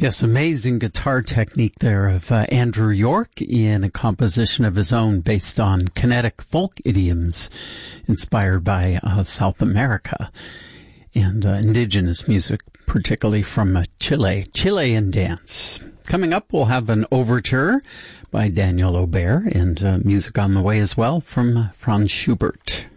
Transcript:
Yes, amazing guitar technique there of Andrew York in a composition of his own based on kinetic folk idioms inspired by South America and indigenous music, particularly from Chile, Chilean dance. Coming up, we'll have an overture by Daniel Aubert and music on the way as well from Franz Schubert.